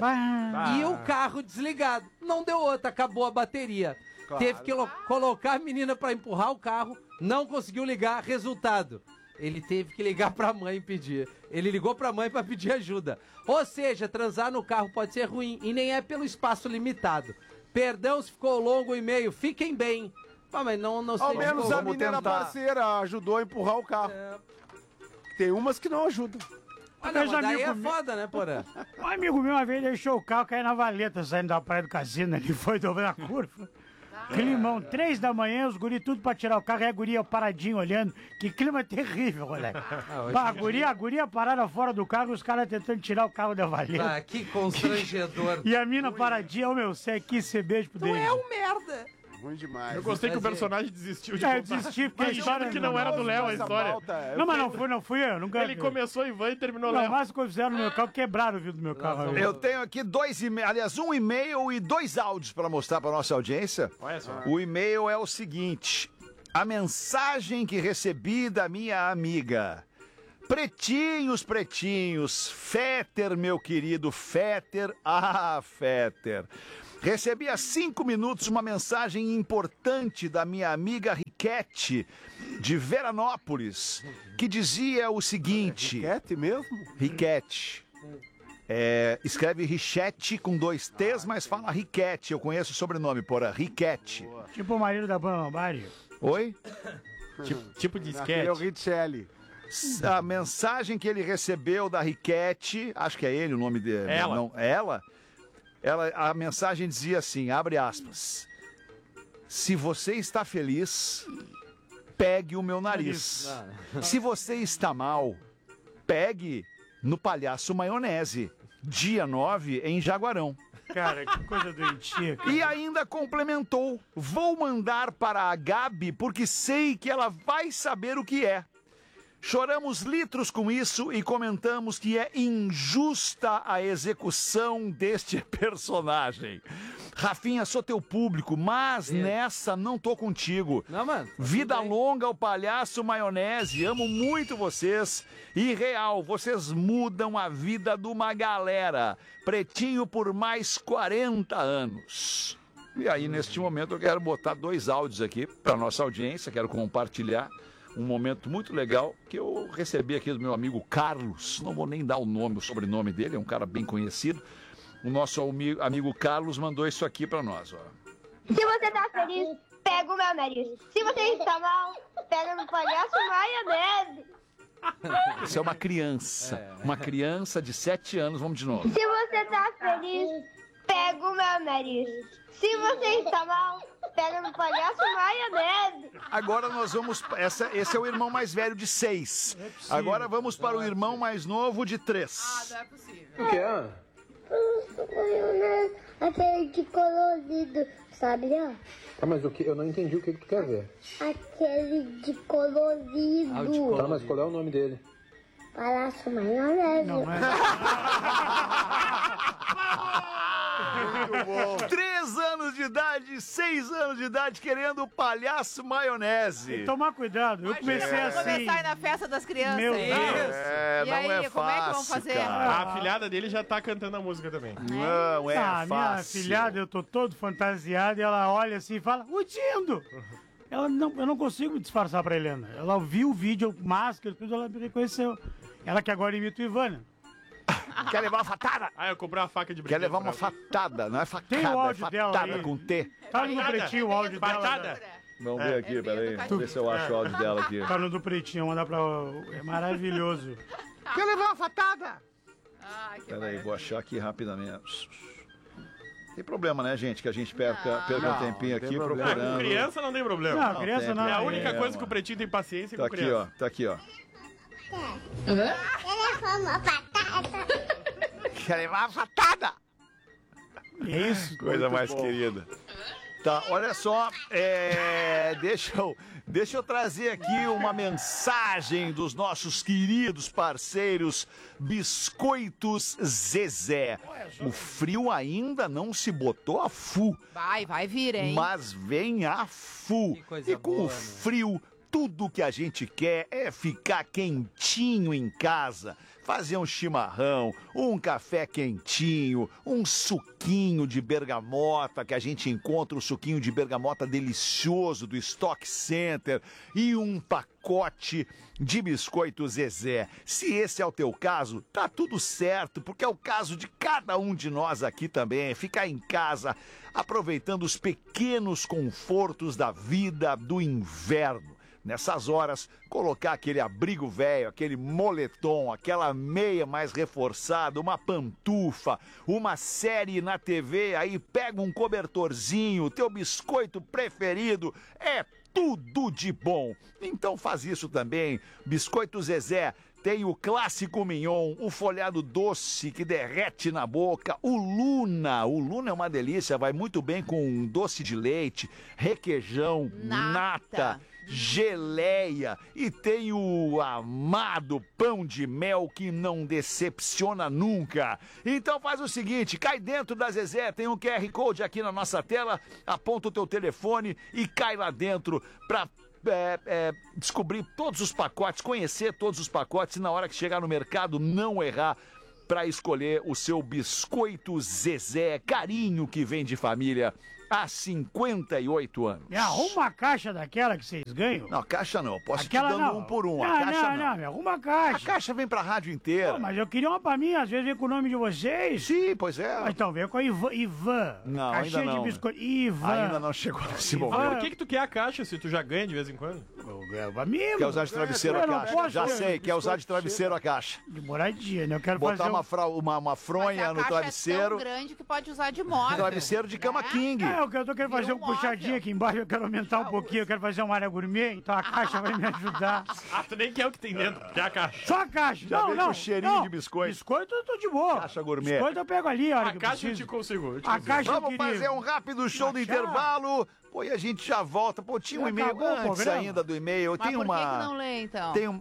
B: E o carro desligado. Não deu outra, acabou a bateria. Teve que colocar a menina pra empurrar o carro, não conseguiu ligar, resultado. Ele teve que ligar pra mãe e pedir. Ele ligou pra mãe pra pedir ajuda. Ou seja, transar no carro pode ser ruim e nem é pelo espaço limitado. Perdão se ficou longo o e-mail, fiquem bem. Ah, mas não sei.
E: Ao menos a
A: vamos
E: menina
A: tentar.
E: parceira ajudou a empurrar o carro. Tem umas que não ajudam.
B: Ah, não,
D: Meus
B: mas daí é
D: amigos
B: foda, né, Porã?
D: Um amigo meu uma vez deixou o carro cair na valeta saindo da praia do cassino, ele foi dobrar a curva. Climão, 3 da manhã, os guri tudo pra tirar o carro, e a guria paradinho olhando. Que clima terrível, moleque. A guria parada fora do carro, os caras tentando tirar o carro da valeta.
B: Ah, que constrangedor.
D: E a mina paradinha, ô meu, você aqui, você beijo pro
B: Tu
D: dedo.
B: é um merda.
E: ruim demais.
C: Eu gostei que o personagem desistiu de
D: É, eu
C: contar.
D: desisti, porque a
C: Imagina
D: história
C: que não era do Léo a
E: Essa
C: história.
E: pauta é-
D: Não, mas não fui eu. Nunca...
C: Ele começou Ivan e terminou
D: Não,
C: Léo.
D: mas o que fizeram no meu carro, quebraram o vidro do meu carro.
A: Eu tenho aqui 2 e-mails, aliás, 1 e-mail e 2 áudios para mostrar para nossa audiência.
C: Olha só.
A: O e-mail é o seguinte: a mensagem que recebi da minha amiga. Pretinhos, Fetter, meu querido Fetter, Fetter. Recebi há 5 minutos uma mensagem importante da minha amiga Riquete, de Veranópolis, que dizia o seguinte...
E: Riquete mesmo?
A: Riquete. Escreve Richete com 2 T's, mas fala Riquete. Eu conheço o sobrenome, porra. Riquete.
D: Tipo o marido da Bruna Lombardi.
A: Oi?
C: Tipo de
E: Aquele é o
C: sketch.
E: Richelli.
A: A mensagem que ele recebeu da Riquete, acho que é ele o nome dele.
C: Ela.
A: Não, a mensagem dizia assim, abre aspas. Se você está feliz, pegue o meu nariz. Se você está mal, pegue no Palhaço Maionese. Dia 9 em Jaguarão.
D: Cara, que coisa doentia.
A: E ainda complementou: vou mandar para a Gabi porque sei que ela vai saber o que é. Choramos litros com isso e comentamos que é injusta a execução deste personagem. Rafinha, sou teu público, mas nessa não tô contigo.
B: Não, mano.
A: Vida longa ao Palhaço Maionese, amo muito vocês. E real, vocês mudam a vida de uma galera. Pretinho por mais 40 anos. E aí, neste momento, eu quero botar 2 áudios aqui para nossa audiência, quero compartilhar um momento muito legal que eu recebi aqui do meu amigo Carlos. Não vou nem dar o sobrenome dele, é um cara bem conhecido. O nosso amigo Carlos mandou isso aqui para nós, ó.
G: Se você tá feliz, pega o meu nariz. Se você está mal, pega no Palhaço Maionese.
A: Isso é uma criança de 7 anos, vamos de novo.
G: Se você tá feliz, pega o meu nariz. Se você está mal, pega no Palhaço Maionese.
A: Agora nós vamos... Esse é o irmão mais velho de 6. Agora vamos para o irmão mais novo de 3.
F: Não é possível.
H: O que é?
G: Maionese, aquele de colorido, sabe?
H: Tá, mas o que? Eu não entendi o que tu quer ver.
G: Aquele de colorido.
H: Tá, mas qual é o nome dele?
G: Palhaço Maionese.
D: Não é?
E: Muito bom.
A: 3 anos de idade, 6 anos de idade, querendo o Palhaço Maionese.
D: Tomar cuidado. Eu comecei
F: Vamos
D: assim.
F: começar aí na festa das crianças.
D: Meu
F: hein?
D: Deus.
A: É,
F: E
A: não
F: aí,
A: é
F: como é que vamos
A: fácil,
F: fazer?
A: cara.
C: A afilhada dele já tá cantando a música também.
A: Não é
D: Ah, minha
A: fácil.
D: filhada, eu tô todo fantasiado e ela olha assim e fala, o Dindo! Eu não consigo me disfarçar pra Helena. Ela viu o vídeo, máscara, tudo, ela me reconheceu. Ela que agora imita o Ivana.
A: Quer levar uma fatada?
C: Ah, eu comprei uma faca de
A: Quer
C: brinquedo.
A: levar uma
C: pra ela.
A: fatada, não é facada,
D: Tem o
A: é
D: áudio dela
A: fatada
D: aí.
A: com T.
D: Tá no do
C: Patada.
D: Pretinho o áudio dela.
C: Patada.
A: Vamos ver aqui,
F: É
A: peraí.
F: bem
A: Vamos ver se eu acho o áudio dela aqui.
D: Tá no do Pretinho, vou mandar pra... É maravilhoso.
A: Quer levar uma fatada?
F: Ai, que
A: Peraí, vou achar aqui rapidamente. Tem problema, né, gente? Que a gente perca um
E: Não,
A: tempinho
E: não tem
A: aqui
E: problema.
C: Ah, com
A: procurando.
C: criança não tem problema.
D: Não, criança
A: tem,
D: não.
C: É a
A: tem.
C: única
A: É,
C: coisa que
A: mano.
C: o Pretinho tem paciência
A: Tá
C: com
A: aqui,
C: criança.
A: ó. Tá aqui, ó. Quer levar uma fatada?
D: Isso.
A: Coisa mais querida. Tá, olha só, deixa eu trazer aqui uma mensagem dos nossos queridos parceiros Biscoitos Zezé. O frio ainda não se botou a full,
F: vai vir, hein?
A: mas vem a full.
B: Que coisa
A: E com
B: boa,
A: o
B: né?
A: frio, tudo que a gente quer é ficar quentinho em casa. Fazer um chimarrão, um café quentinho, um suquinho de bergamota, que a gente encontra o suquinho de bergamota delicioso do Stock Center e um pacote de biscoito Zezé. Se esse é o teu caso, tá tudo certo, porque é o caso de cada um de nós aqui também. Ficar em casa, aproveitando os pequenos confortos da vida do inverno. Nessas horas, colocar aquele abrigo velho, aquele moletom, aquela meia mais reforçada, uma pantufa, uma série na TV, aí pega um cobertorzinho, teu biscoito preferido, é tudo de bom. Então faz isso também. Biscoito Zezé, tem o clássico mignon, o folhado doce que derrete na boca, o Luna é uma delícia, vai muito bem com doce de leite, requeijão, nata, geleia, e tem o amado pão de mel que não decepciona nunca. Então faz o seguinte, cai dentro da Zezé, tem um QR Code aqui na nossa tela, aponta o teu telefone e cai lá dentro pra descobrir todos os pacotes, conhecer todos os pacotes e na hora que chegar no mercado não errar para escolher o seu biscoito Zezé, carinho que vem de família há 58 anos.
D: Me arruma uma caixa daquela que vocês ganham.
A: Não, caixa não, posso
D: Aquela
A: te dando
D: não.
A: um por um, a
D: Não,
A: caixa não.
D: não, me arruma uma
A: A
D: caixa.
A: caixa vem pra rádio inteira.
D: Pô, mas eu queria uma pra mim, às vezes vem com o nome de vocês.
A: Sim, pois é.
D: Ah, então vem com a Ivan.
A: Não,
D: Caixinha
A: ainda não.
D: de biscoito. Ivan.
A: Ainda não chegou nesse
D: Ivan.
A: momento.
C: Por que tu quer a caixa se tu já ganha de vez em quando?
D: Eu ganho pra mim,
A: Quer
D: mano.
A: usar de travesseiro
D: eu
A: a
D: não
A: caixa?
D: posso,
A: Já
D: eu-
A: sei, quer usar de travesseiro a caixa.
D: De moradia, né? Eu quero
A: Botar
D: fazer
A: uma
F: Mas
A: fronha
F: a
A: no
F: caixa é
A: travesseiro.
F: tão grande que pode usar de móvel.
A: Travesseiro de cama
F: né?
A: king.
D: É, eu tô querendo fazer
F: Vira
D: um
F: um móvel.
D: puxadinho aqui embaixo, eu quero aumentar um pouquinho, eu quero fazer uma área gourmet, então a caixa vai me ajudar.
C: Ah, tu nem quer o que tem dentro, quer a caixa.
D: Só a caixa.
A: Já
D: não,
A: vem
D: não.
A: com cheirinho
D: não.
A: de biscoito.
D: Biscoito eu tô de boa.
A: Caixa gourmet.
D: Biscoito eu pego ali a hora
C: A
D: que eu
C: caixa eu
D: preciso.
C: te consigo.
D: A caixa eu
A: Vamos
D: queria.
A: fazer um rápido show do
D: Achar.
A: intervalo. Pô, e a gente já volta. Pô, tinha um
D: Já
A: e-mail
D: acabou o
A: antes
D: programa?
A: ainda do e-mail.
F: Mas
A: Tem
F: por que
A: uma.
F: que não lê, então?
A: Tem um.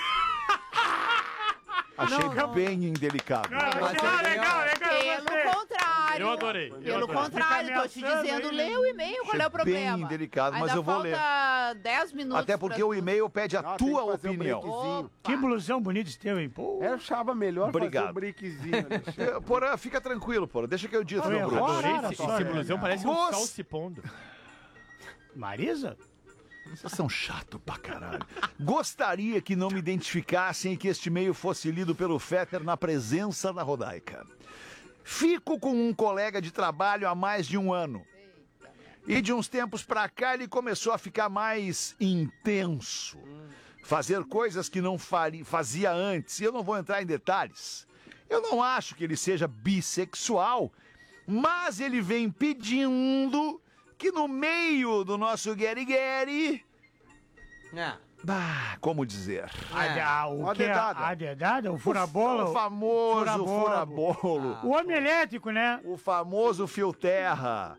A: Achei bem indelicado.
D: Não, legal, eu
F: Pelo
D: gostei.
F: contrário.
C: Eu adorei.
F: Pelo contrário, tô te
D: Fica ameaçando
F: dizendo,
D: aí,
F: lê o e-mail, qual é o problema?
A: bem delicado, mas
F: Ainda
A: eu vou ler.
F: falta 10 minutos.
A: Até porque
F: pra
A: o
F: tu-
A: e-mail pede a
E: Ah, tem
A: tua
E: que fazer um
A: opinião.
E: breakzinho.
D: Que blusão bonito esse teu, hein? Pô.
E: Eu achava melhor
A: Obrigado.
E: fazer um breakzinho, Alexandre.
A: Porã, fica tranquilo, Porã. Deixa que eu dito,
D: Foi
A: meu Bruno.
D: errado.
C: Adorei
D: Cara,
C: esse
D: só,
C: blusão,
D: né?
C: parece um
A: Gosto.
C: sol se pondo.
D: Marisa?
A: Vocês são chato pra caralho. Gostaria que não me identificassem e que este e-mail fosse lido pelo Fetter na presença da Rodaica. Fico com um colega de trabalho há mais de um ano. E de uns tempos pra cá ele começou a ficar mais intenso. Fazer coisas que não fazia antes. E eu não vou entrar em detalhes. Eu não acho que ele seja bissexual, mas ele vem pedindo que no meio do nosso gueri-gueri... Bah, como dizer?
D: O
E: Uma
D: que é
E: dedada.
D: a dedada? O furabolo?
A: O famoso
D: Furabolo.
A: furabolo.
D: O homem elétrico, né?
A: O famoso fio terra.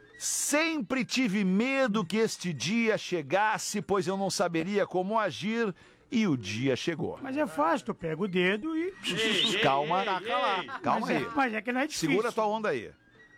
A: Sempre tive medo que este dia chegasse, pois eu não saberia como agir, e o dia chegou.
D: Mas é fácil, tu pega o dedo e...
A: Calma, calma
D: mas,
A: aí.
D: mas é que não é difícil.
A: Segura tua onda aí.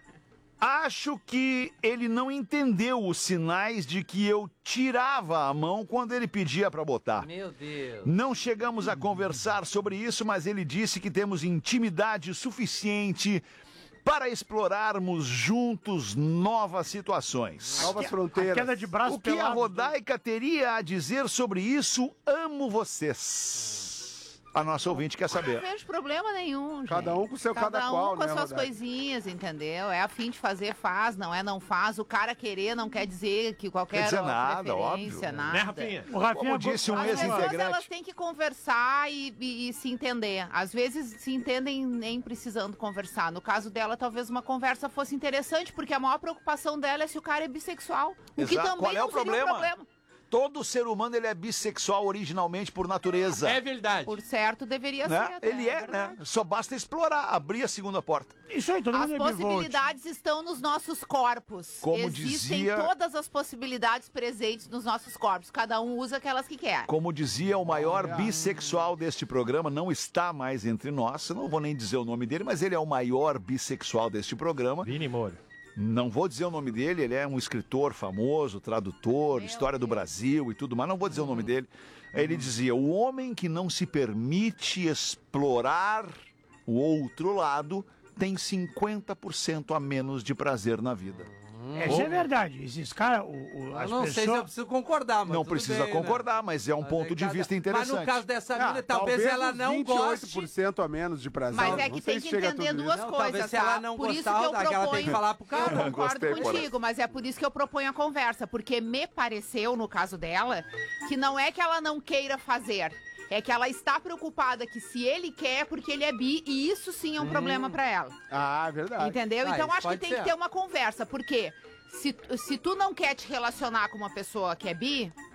A: Acho que ele não entendeu os sinais de que eu tirava a mão quando ele pedia pra botar.
B: Meu Deus.
A: Não chegamos a conversar sobre isso, mas ele disse que temos intimidade suficiente para explorarmos juntos novas situações.
E: Novas
D: A
E: fronteiras.
D: queda de braço
A: O que a
D: pelado.
A: Rodaica teria a dizer sobre isso? Amo vocês. A nossa ouvinte quer
F: Não
A: saber.
F: vejo problema nenhum, gente.
E: Cada um com o seu cada
F: um
E: qual,
F: com
E: né,
F: as suas
E: Rodaica?
F: coisinhas, entendeu? É a fim de fazer, faz, não é não faz. O cara querer não quer dizer que qualquer
A: Quer dizer
F: outra
A: nada,
F: preferência,
A: óbvio.
F: nada.
C: Né, Rafinha?
D: O Rafinha...
A: Como disse um
F: As pessoas,
A: ex-integrante.
F: elas têm que conversar e se entender. Às vezes se entendem nem precisando conversar. No caso dela, talvez uma conversa fosse interessante, porque a maior preocupação dela é se o cara é bissexual. O que
A: Exato.
F: também
A: Qual é
F: não
A: o
F: seria um
A: problema?
F: problema.
A: Todo ser humano ele é bissexual originalmente por natureza.
C: É verdade.
F: Por certo, deveria
A: Né?
F: ser. até,
A: Ele é,
F: verdade.
A: né? Só basta explorar, abrir a segunda porta.
D: Isso aí, todo
F: As
D: mundo é bivolt.
F: possibilidades estão nos nossos corpos.
A: Como
F: Existem
A: dizia-
F: todas as possibilidades presentes nos nossos corpos. Cada um usa aquelas que quer.
A: Como dizia o maior bissexual deste programa, não está mais entre nós. Eu não vou nem dizer o nome dele, mas ele é o maior bissexual deste programa.
C: Vini Moura.
A: Não vou dizer o nome dele, ele é um escritor famoso, tradutor, história do Brasil e tudo mais, não vou dizer o nome dele. Ele dizia, o homem que não se permite explorar o outro lado tem 50% a menos de prazer na vida.
D: Isso é verdade. Esses caras,
B: Eu
D: as
B: não sei se eu
D: pessoas...
B: preciso concordar, mas
A: Não
B: tudo
A: precisa
B: bem, né?
A: concordar, mas é um
B: Mas
A: ponto
B: é
A: de
B: cada-
A: vista interessante.
B: Mas no caso dessa mina, talvez ela
E: uns
B: não goste.
E: 28% a menos de prazer.
F: Mas é
E: Não
F: que
E: sei
F: tem
E: se
F: que
E: chega a
F: entender
E: tudo
F: duas
E: isso.
B: Não,
F: coisas,
B: talvez se
F: tá?
B: ela não
F: Por isso
B: gostar,
F: que eu
B: Rodaica, ela tem que
F: proponho...
B: falar pro cara.
F: Eu concordo
A: Gostei, Porã.
F: contigo, mas é por isso que eu proponho a conversa, porque me pareceu, no caso dela, que não é que ela não queira fazer, é que ela está preocupada que se ele quer, porque ele é bi, e isso sim é um problema pra ela.
E: Ah, é verdade.
F: Entendeu?
B: Ah,
F: Então
B: isso
F: acho que
B: pode
F: tem
B: ser.
F: que ter uma conversa, porque se tu não quer te relacionar com uma pessoa que é bi,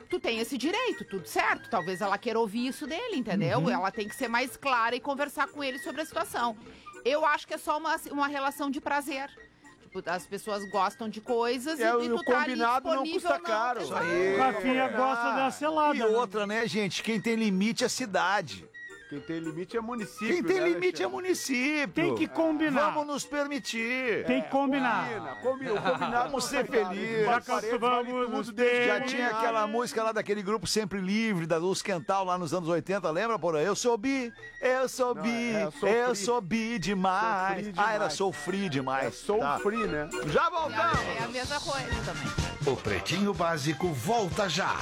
F: tu tem esse direito, tudo certo. Talvez ela queira ouvir isso dele, entendeu? Ela tem que ser mais clara e conversar com ele sobre a situação. Eu acho que é só uma relação de prazer. Tipo, as pessoas gostam de coisas e tu tá ali
E: combinado não
F: disponível.
E: custa caro.
F: Exato.
D: O Rafinha gosta da selada.
A: E outra, né, gente? Quem tem limite é cidade.
E: Quem tem limite é município.
A: Quem tem
E: né,
A: limite é
E: Alexandre?
A: município.
D: Tem que combinar.
A: Vamos nos permitir.
D: Tem que combinar.
A: Vamos ser felizes.
D: Vamos
A: Já tinha aquela música lá daquele grupo Sempre Livre, da Luz Quental, lá nos anos 80, lembra, porra? Eu sou bi, eu sou bi, eu sou bi demais. Ah, era sofri demais.
E: Soul free, né?
A: Já voltamos.
F: É a mesma coisa também.
I: O Pretinho Básico volta já.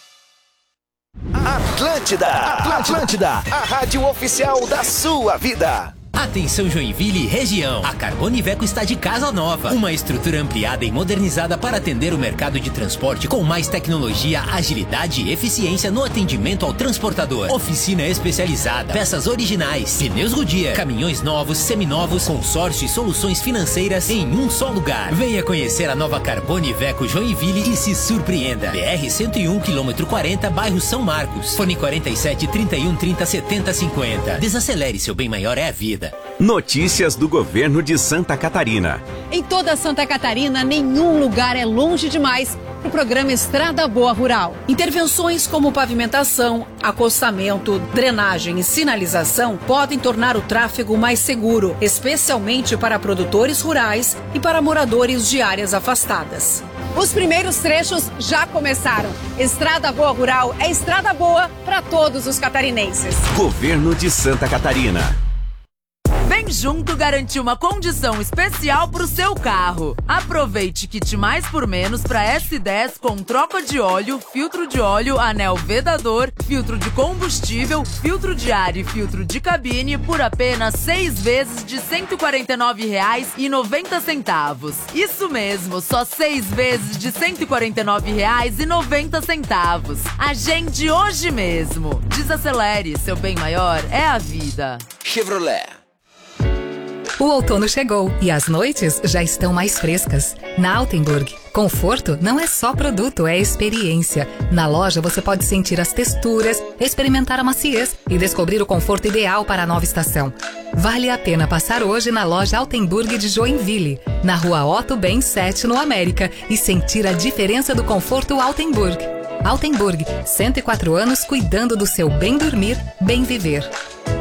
J: Atlântida, a rádio oficial da sua vida.
K: Atenção Joinville e região. A Carbone Iveco está de casa nova. Uma estrutura ampliada e modernizada para atender o mercado de transporte com mais tecnologia, agilidade e eficiência no atendimento ao transportador. Oficina especializada, peças originais, pneus Goodyear, caminhões novos, seminovos, consórcio e soluções financeiras em um só lugar. Venha conhecer a nova Carbone Iveco Joinville e se surpreenda. BR-101, quilômetro 40, bairro São Marcos. Fone 47 31 30 70 50. Desacelere, seu bem maior é a vida.
L: Notícias do governo de Santa Catarina.
M: Em toda Santa Catarina, nenhum lugar é longe demais para o programa Estrada Boa Rural. Intervenções como pavimentação, acostamento, drenagem e sinalização podem tornar o tráfego mais seguro, especialmente para produtores rurais e para moradores de áreas afastadas. Os primeiros trechos já começaram. Estrada Boa Rural é estrada boa para todos os catarinenses.
L: Governo de Santa Catarina.
N: Vem junto garantir uma condição especial para o seu carro. Aproveite kit mais por menos para S10 com troca de óleo, filtro de óleo, anel vedador, filtro de combustível, filtro de ar e filtro de cabine por apenas 6 vezes de R$ 149,90. Isso mesmo, só 6 vezes de R$ 149,90. Agende hoje mesmo. Desacelere, seu bem maior é a vida.
J: Chevrolet.
O: O outono chegou e as noites já estão mais frescas. Na Altenburg, conforto não é só produto, é experiência. Na loja você pode sentir as texturas, experimentar a maciez e descobrir o conforto ideal para a nova estação. Vale a pena passar hoje na loja Altenburg de Joinville, na rua Otto Ben 7, no América, e sentir a diferença do conforto Altenburg. Altenburg, 104 anos cuidando do seu bem dormir, bem viver.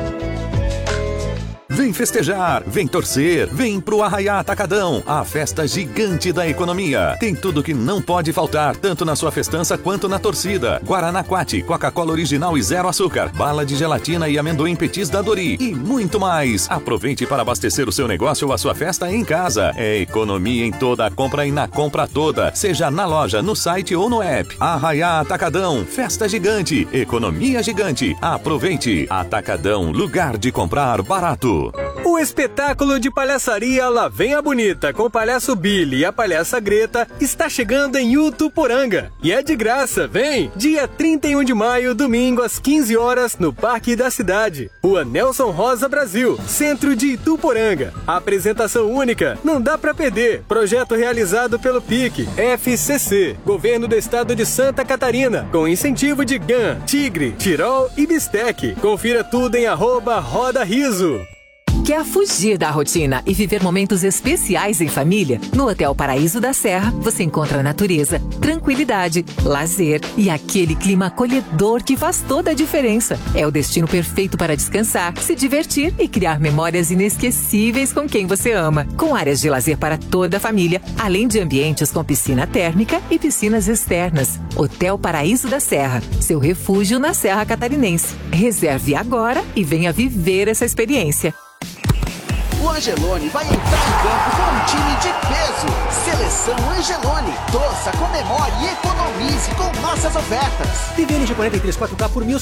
L: Vem festejar, vem torcer, vem pro Arraiá Atacadão, a festa gigante da economia. Tem tudo que não pode faltar, tanto na sua festança quanto na torcida. Guaraná Quati, Coca-Cola original e zero açúcar, bala de gelatina e amendoim petis da Dori e muito mais. Aproveite para abastecer o seu negócio ou a sua festa em casa. É economia em toda a compra e na compra toda, seja na loja, no site ou no app. Arraiá Atacadão, festa gigante, economia gigante. Aproveite. Atacadão, lugar de comprar barato.
P: O espetáculo de palhaçaria Lá Vem a Bonita com o palhaço Billy e a palhaça Greta está chegando em Utuporanga. E é de graça, vem! Dia 31 de maio, domingo às 15 horas no Parque da Cidade. Rua Nelson Rosa Brasil, centro de Ituporanga. Apresentação única, não dá pra perder. Projeto realizado pelo PIC, FCC, Governo do Estado de Santa Catarina, com incentivo de GAN, Tigre, Tirol e Bistec. Confira tudo em @RodaRiso.
Q: Quer fugir da rotina e viver momentos especiais em família? No Hotel Paraíso da Serra, você encontra natureza, tranquilidade, lazer e aquele clima acolhedor que faz toda a diferença. É o destino perfeito para descansar, se divertir e criar memórias inesquecíveis com quem você ama. Com áreas de lazer para toda a família, além de ambientes com piscina térmica e piscinas externas. Hotel Paraíso da Serra, seu refúgio na Serra Catarinense. Reserve agora e venha viver essa experiência.
J: O Angelone vai entrar em campo com um time de peso. Seleção Angelone. Torça, comemore e economize com nossas ofertas.
R: TV LG 43 4K por